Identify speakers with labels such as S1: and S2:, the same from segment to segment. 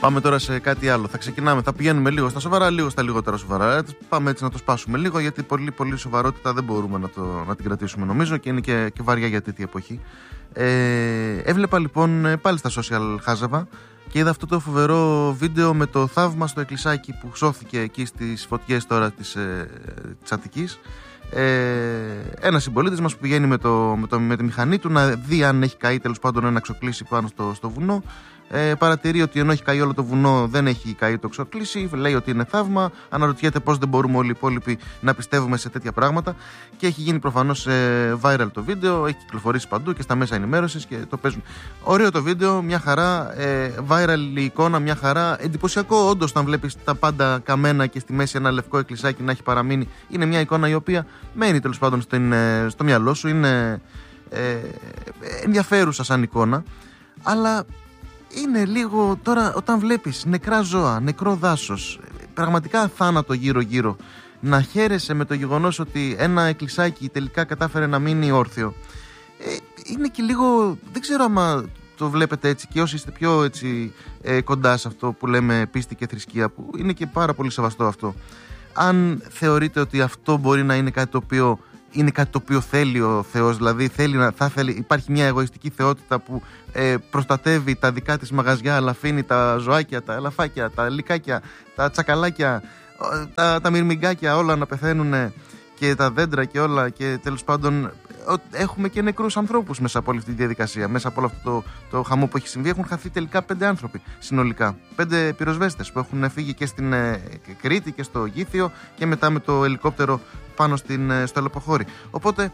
S1: Πάμε τώρα σε κάτι άλλο. Θα ξεκινάμε, θα πηγαίνουμε λίγο στα σοβαρά, λίγο στα λιγότερα σοβαρά. Πάμε έτσι να το σπάσουμε λίγο, γιατί πολύ σοβαρότητα δεν μπορούμε να την κρατήσουμε, νομίζω, και είναι και βαριά για τέτοια εποχή. Έβλεπα λοιπόν πάλι στα social χάζευα και είδα αυτό το φοβερό βίντεο με το θαύμα στο εκκλησάκι που σώθηκε εκεί στις φωτιές τώρα της Αττικής. Ένας συμπολίτης μας που πηγαίνει με τη μηχανή του να δει αν έχει καεί τέλος πάντων ένα ξοκλήσι πάνω στο βουνό. Παρατηρεί ότι ενώ έχει καεί όλο το βουνό δεν έχει καεί το ξοκλήσι, λέει ότι είναι θαύμα, αναρωτιέται πώς δεν μπορούμε όλοι οι υπόλοιποι να πιστεύουμε σε τέτοια πράγματα και έχει γίνει προφανώς viral το βίντεο, έχει κυκλοφορήσει παντού και στα μέσα ενημέρωσης και το παίζουν. Ωραίο το βίντεο, μια χαρά, viral η εικόνα, μια χαρά, εντυπωσιακό όντως όταν βλέπεις τα πάντα καμένα και στη μέση ένα λευκό εκκλησάκι να έχει παραμείνει. Είναι μια εικόνα η οποία μένει τέλος πάντων στο μυαλό σου, είναι ενδιαφέρουσα σαν εικόνα, αλλά είναι λίγο τώρα όταν βλέπεις νεκρά ζώα, νεκρό δάσος, πραγματικά θάνατο γύρω-γύρω, να χαίρεσαι με το γεγονός ότι ένα εκκλησάκι τελικά κατάφερε να μείνει όρθιο. Είναι και λίγο, δεν ξέρω άμα το βλέπετε έτσι και όσοι είστε πιο έτσι, κοντά σε αυτό που λέμε πίστη και θρησκεία, που είναι και πάρα πολύ σεβαστό αυτό. Αν θεωρείτε ότι αυτό μπορεί να είναι κάτι το οποίο είναι κάτι το οποίο θέλει ο Θεός, δηλαδή υπάρχει μια εγωιστική θεότητα που προστατεύει τα δικά της μαγαζιά, αλλά αφήνει τα ζωάκια, τα ελαφάκια, τα λικάκια, τα τσακαλάκια, τα μυρμηγκάκια όλα να πεθαίνουν και τα δέντρα και όλα, και τέλος πάντων έχουμε και νεκρούς ανθρώπους μέσα από όλη αυτή τη διαδικασία, μέσα από όλο αυτό το χαμό που έχει συμβεί. Έχουν χαθεί τελικά 5 άνθρωποι συνολικά, 5 πυροσβέστες που έχουν φύγει και στην Κρήτη και στο Γήθιο και μετά με το ελικόπτερο πάνω στο ελοποχώρι. Οπότε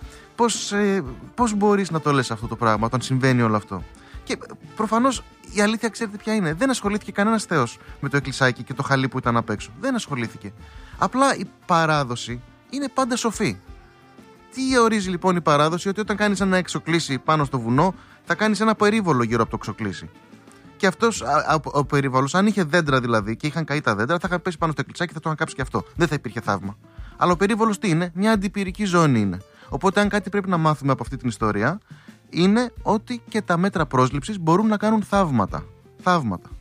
S1: πώς μπορείς να το λες αυτό το πράγμα όταν συμβαίνει όλο αυτό? Και προφανώς η αλήθεια ξέρετε ποια είναι. Δεν ασχολήθηκε κανένας θεός με το εκκλησάκι και το χαλί που ήταν απ' έξω. Δεν ασχολήθηκε. Απλά η παράδοση είναι πάντα σοφή. Τι ορίζει λοιπόν η παράδοση? Ότι όταν κάνεις ένα εξοκλήσι πάνω στο βουνό, θα κάνεις ένα περίβολο γύρω από το εξοκλήσι. Και αυτός ο περίβολος, αν είχε δέντρα δηλαδή και είχαν καεί τα δέντρα, θα είχαν πέσει πάνω στο εκκλησάκι και θα το είχαν κάψει και αυτό. Δεν θα υπήρχε θαύμα. Αλλά ο περίβολος τι είναι? Μια αντιπυρική ζώνη είναι. Οπότε, αν κάτι πρέπει να μάθουμε από αυτή την ιστορία, είναι ότι και τα μέτρα πρόσληψης μπορούν να κάνουν θαύματα.